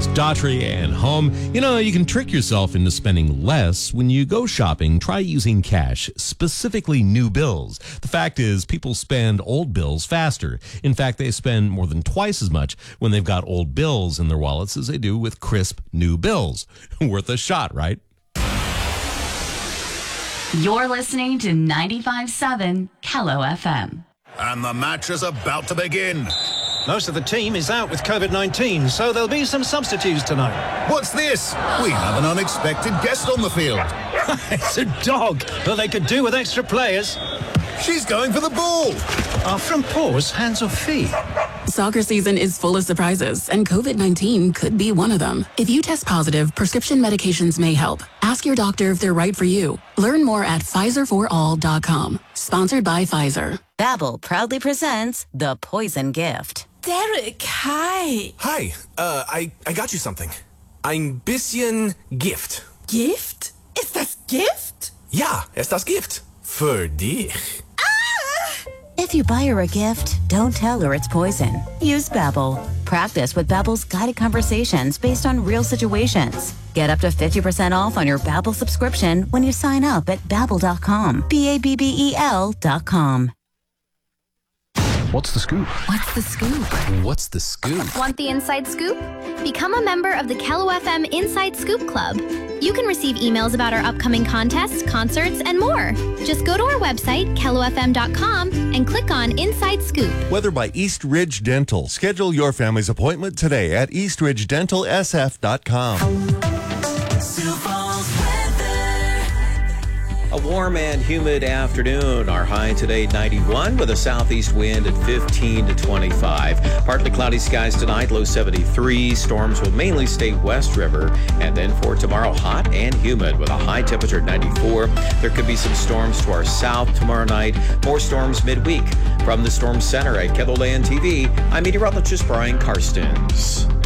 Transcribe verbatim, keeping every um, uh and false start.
is Daughtry and Home. You know, you can trick yourself into spending less when you go shopping. Try using cash, specifically new bills. The fact is, people spend old bills faster. In fact, they spend more than twice as much when they've got old bills in their wallets as they do with crisp new bills. Worth a shot, right? You're listening to ninety-five point seven Kello F M. And the match is about to begin. Most of the team is out with covid nineteen, so there'll be some substitutes tonight. What's this? We have an unexpected guest on the field. It's a dog. Well, they could do with extra players. She's going for the ball. Are front paws hands or feet? Soccer season is full of surprises, and covid nineteen could be one of them. If you test positive, prescription medications may help. Ask your doctor if they're right for you. Learn more at Pfizer for all dot com. Sponsored by Pfizer. Babbel proudly presents The Poison Gift. Derek, hi. Hi, uh, I, I got you something. Ein bisschen Gift. Gift? Ist das Gift? Ja, es das Gift. Für dich. If you buy her a gift, don't tell her it's poison. Use Babbel. Practice with Babbel's guided conversations based on real situations. Get up to fifty percent off on your Babbel subscription when you sign up at babbel dot com. B A B B E L dot com. What's the scoop? What's the scoop? What's the scoop? Want the inside scoop? Become a member of the Kello F M Inside Scoop Club. You can receive emails about our upcoming contests, concerts, and more. Just go to our website, kello f m dot com, and click on Inside Scoop. Weather by East Ridge Dental. Schedule your family's appointment today at east ridge dental s f dot com. A warm and humid afternoon. Our high today ninety-one with a southeast wind at fifteen to twenty-five. Partly cloudy skies tonight, low seventy-three. Storms will mainly stay west river. And then for tomorrow, hot and humid with a high temperature at ninety-four. There could be some storms to our south tomorrow night. More storms midweek. From the Storm Center at KELOLAND T V, I'm meteorologist Brian Karstens.